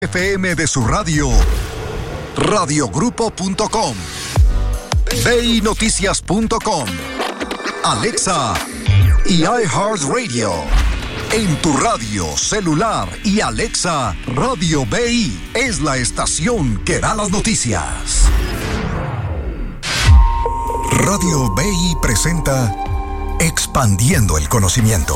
FM de su radio, radiogrupo.com, vinoticias.com, Alexa y iHeartRadio. En tu radio, celular y Alexa, Radio BI es la estación que da las noticias. Radio BI presenta Expandiendo el Conocimiento.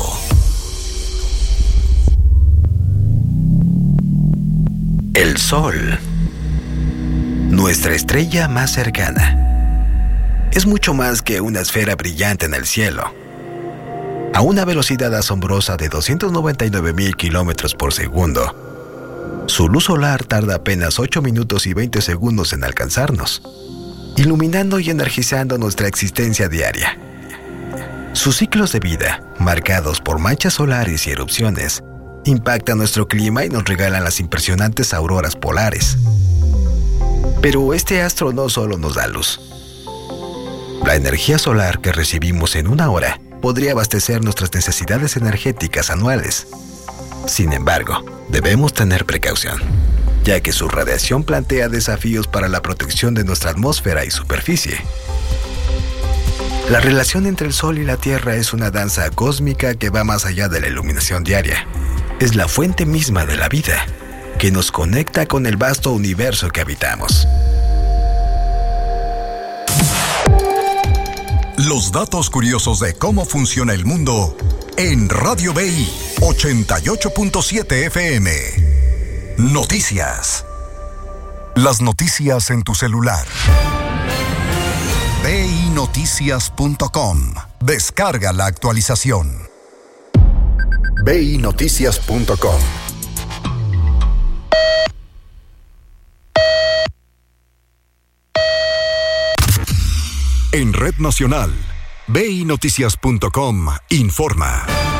El Sol, nuestra estrella más cercana, es mucho más que una esfera brillante en el cielo. A una velocidad asombrosa de 299,000 kilómetros por segundo, su luz solar tarda apenas 8 minutos y 20 segundos en alcanzarnos, iluminando y energizando nuestra existencia diaria. Sus ciclos de vida, marcados por manchas solares y erupciones, impactan nuestro clima y nos regalan las impresionantes auroras polares. Pero este astro no solo nos da luz. La energía solar que recibimos en una hora podría abastecer nuestras necesidades energéticas anuales. Sin embargo, debemos tener precaución, ya que su radiación plantea desafíos para la protección de nuestra atmósfera y superficie. La relación entre el Sol y la Tierra es una danza cósmica que va más allá de la iluminación diaria. Es la fuente misma de la vida, que nos conecta con el vasto universo que habitamos. Los datos curiosos de cómo funciona el mundo en Radio BI 88.7 FM. Noticias. Las noticias en tu celular. vinoticias.com. Descarga la actualización. vinoticias.com. En Red Nacional, vinoticias.com informa.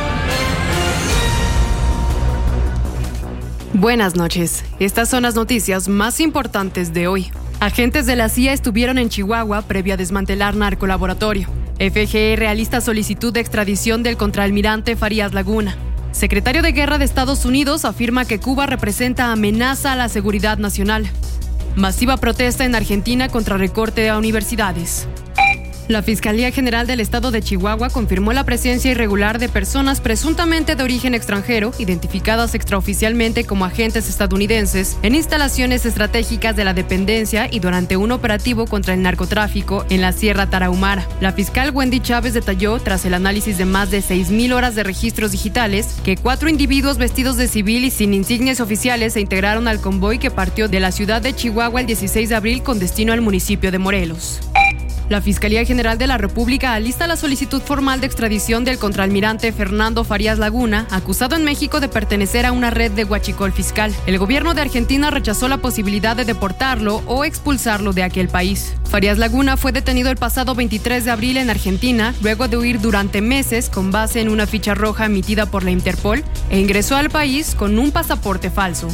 Buenas noches. Estas son las noticias más importantes de hoy. Agentes de la CIA estuvieron en Chihuahua previo a desmantelar narcolaboratorio. FGR alista solicitud de extradición del contraalmirante Farías Laguna. Secretario de Guerra de Estados Unidos afirma que Cuba representa amenaza a la seguridad nacional. Masiva protesta en Argentina contra recorte a universidades. La Fiscalía General del Estado de Chihuahua confirmó la presencia irregular de personas presuntamente de origen extranjero, identificadas extraoficialmente como agentes estadounidenses, en instalaciones estratégicas de la dependencia y durante un operativo contra el narcotráfico en la Sierra Tarahumara. La fiscal Wendy Chávez detalló, tras el análisis de más de 6,000 horas de registros digitales, que 4 individuos vestidos de civil y sin insignias oficiales se integraron al convoy que partió de la ciudad de Chihuahua el 16 de abril con destino al municipio de Morelos. La Fiscalía General de la República alista la solicitud formal de extradición del contraalmirante Fernando Farías Laguna, acusado en México de pertenecer a una red de huachicol fiscal. El gobierno de Argentina rechazó la posibilidad de deportarlo o expulsarlo de aquel país. Farías Laguna fue detenido el pasado 23 de abril en Argentina, luego de huir durante meses con base en una ficha roja emitida por la Interpol, e ingresó al país con un pasaporte falso.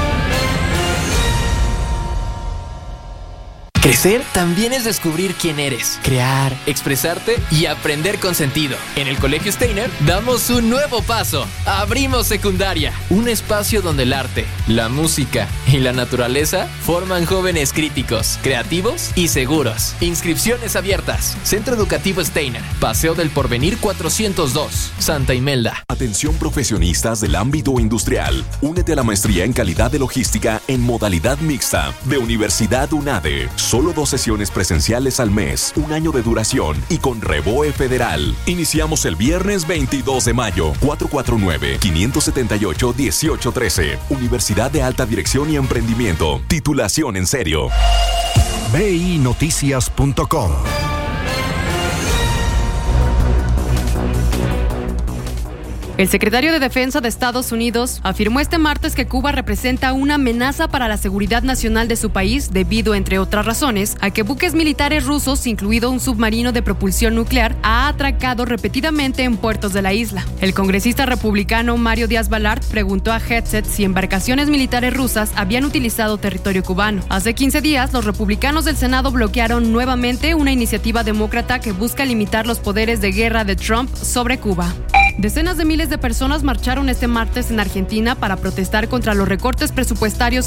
Crecer también es descubrir quién eres, crear, expresarte y aprender con sentido. En el Colegio Steiner damos un nuevo paso. Abrimos secundaria, un espacio donde el arte, la música y la naturaleza forman jóvenes críticos, creativos y seguros. Inscripciones abiertas. Centro Educativo Steiner, Paseo del Porvenir 402, Santa Imelda. Atención profesionistas del ámbito industrial. Únete a la maestría en calidad de logística en modalidad mixta de Universidad UNADE. Solo 2 sesiones presenciales al mes, 1 año de duración y con REBOE federal. Iniciamos el viernes 22 de mayo, 449-578-1813. Universidad de Alta Dirección y Emprendimiento. Titulación en serio. vinoticias.com. El secretario de Defensa de Estados Unidos afirmó este martes que Cuba representa una amenaza para la seguridad nacional de su país debido, entre otras razones, a que buques militares rusos, incluido un submarino de propulsión nuclear, ha atracado repetidamente en puertos de la isla. El congresista republicano Mario Díaz-Balart preguntó a Headset si embarcaciones militares rusas habían utilizado territorio cubano. Hace 15 días, los republicanos del Senado bloquearon nuevamente una iniciativa demócrata que busca limitar los poderes de guerra de Trump sobre Cuba. Decenas de miles de personas marcharon este martes en Argentina para protestar contra los recortes presupuestarios